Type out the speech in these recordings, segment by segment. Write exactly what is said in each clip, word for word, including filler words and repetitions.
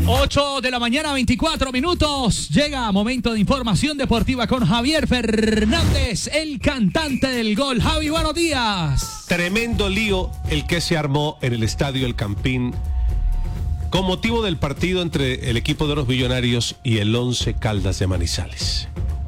ocho de la mañana, veinticuatro minutos. Llega momento de información deportiva con Javier Fernández, el cantante del gol. Javi, buenos días. Tremendo lío el que se armó en el estadio El Campín con motivo del partido entre el equipo de los Millonarios y el Once Caldas de Manizales.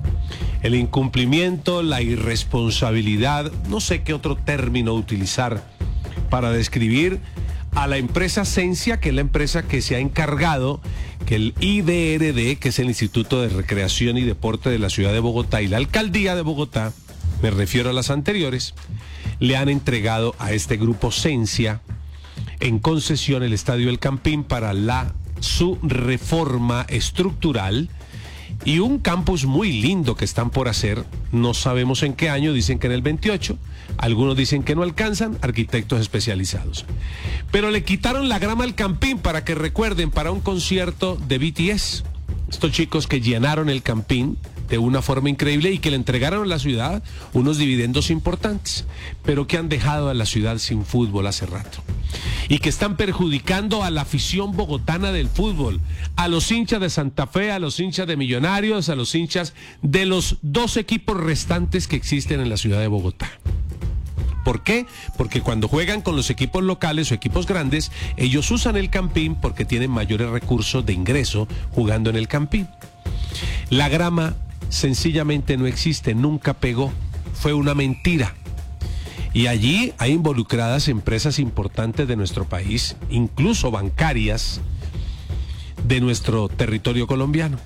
El incumplimiento, la irresponsabilidad, no sé qué otro término utilizar para describir a la empresa Sensia, que es la empresa que se ha encargado que el I D R D, que es el Instituto de Recreación y Deporte de la Ciudad de Bogotá, y la Alcaldía de Bogotá, me refiero a las anteriores, le han entregado a este grupo Sensia en concesión el Estadio El Campín para la su reforma estructural y un campus muy lindo que están por hacer. No sabemos en qué año, dicen que en el veintiocho, algunos dicen que no alcanzan, arquitectos especializados. Pero le quitaron la grama al Campín para que recuerden, para un concierto de B T S. Estos chicos que llenaron el Campín de una forma increíble y que le entregaron a la ciudad unos dividendos importantes, pero que han dejado a la ciudad sin fútbol hace rato. Y que están perjudicando a la afición bogotana del fútbol, a los hinchas de Santa Fe, a los hinchas de Millonarios, a los hinchas de los dos equipos restantes que existen en la ciudad de Bogotá. ¿Por qué? Porque cuando juegan con los equipos locales o equipos grandes, ellos usan el Campín porque tienen mayores recursos de ingreso jugando en el Campín. La grama sencillamente no existe, nunca pegó, fue una mentira. Y allí hay involucradas empresas importantes de nuestro país, incluso bancarias de nuestro territorio colombiano.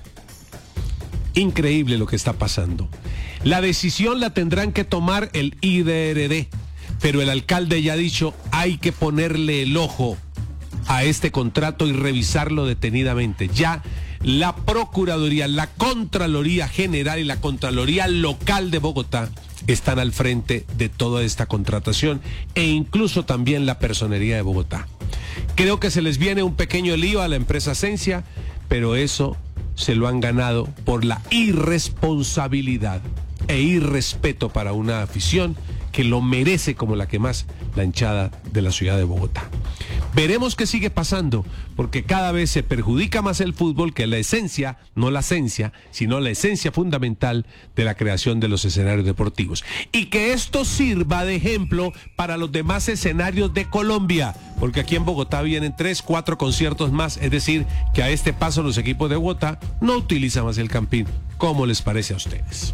Increíble lo que está pasando. La decisión la tendrán que tomar el I D R D, pero el alcalde ya ha dicho, hay que ponerle el ojo a este contrato y revisarlo detenidamente. Ya la Procuraduría, la Contraloría General y la Contraloría Local de Bogotá están al frente de toda esta contratación e incluso también la Personería de Bogotá. Creo que se les viene un pequeño lío a la empresa Sensia, pero eso se lo han ganado por la irresponsabilidad e irrespeto para una afición que lo merece como la que más la hinchada de la ciudad de Bogotá. Veremos qué sigue pasando, porque cada vez se perjudica más el fútbol, que la esencia, no la esencia, sino la esencia fundamental de la creación de los escenarios deportivos. Y que esto sirva de ejemplo para los demás escenarios de Colombia, porque aquí en Bogotá vienen tres, cuatro conciertos más, es decir, que a este paso los equipos de Bogotá no utilizan más el Campín. ¿Cómo les parece a ustedes?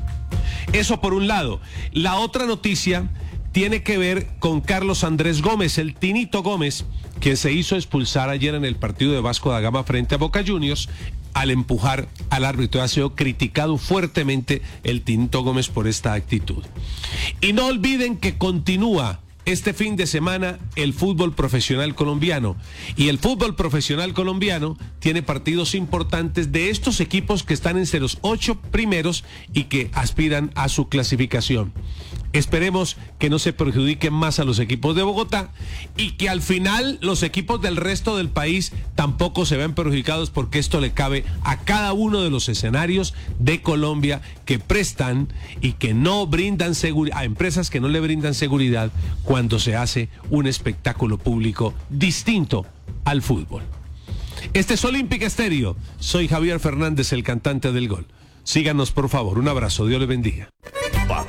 Eso por un lado. La otra noticia tiene que ver con Carlos Andrés Gómez, el Tinito Gómez, quien se hizo expulsar ayer en el partido de Vasco da Gama frente a Boca Juniors al empujar al árbitro. Ha sido criticado fuertemente el Tinito Gómez por esta actitud. Y no olviden que continúa este fin de semana el fútbol profesional colombiano. Y el fútbol profesional colombiano tiene partidos importantes de estos equipos que están entre los ocho primeros y que aspiran a su clasificación. Esperemos que no se perjudiquen más a los equipos de Bogotá y que al final los equipos del resto del país tampoco se vean perjudicados, porque esto le cabe a cada uno de los escenarios de Colombia que prestan y que no brindan seguridad, a empresas que no le brindan seguridad cuando se hace un espectáculo público distinto al fútbol. Este es Olímpica Estéreo. Soy Javier Fernández, el cantante del gol. Síganos, por favor. Un abrazo. Dios les bendiga.